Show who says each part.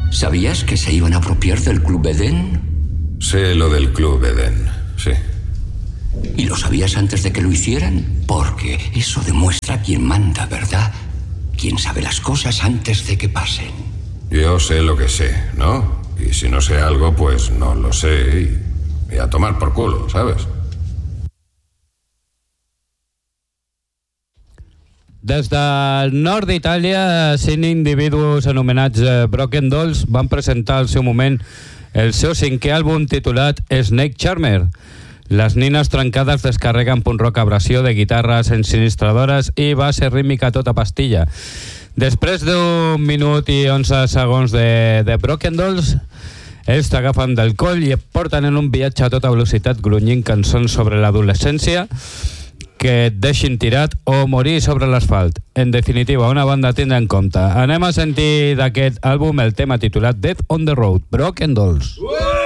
Speaker 1: ¿Sabías que se iban a apropiar del Club Eden?
Speaker 2: Sé lo del Club Eden, sí.
Speaker 1: ¿Y lo sabías antes de que lo hicieran? Porque eso demuestra quién manda, ¿verdad? Quién sabe las cosas antes de que pasen.
Speaker 2: Yo sé lo que sé, ¿no? Y si no sé algo, pues no lo sé y a tomar por culo, ¿sabes?
Speaker 3: Des del nord d'Itàlia, 5 individus anomenats Broken Dolls van presentar al seu moment el seu 5è àlbum titulat Snake Charmer. Les nines trencades descarreguen punk rock abrasió de guitarres ensinistradores i base rítmica a tota pastilla. Després d'1 minut i 11 segons de Broken Dolls, ells t'agafen del coll i et porten en un viatge a tota velocitat grunyint cançons sobre l'adolescència que et deixin tirat o morir sobre l'asfalt. En definitiva, una banda a tindre en compte. Anem a sentir d'aquest àlbum el tema titulat Death on the Road, Broken Dolls.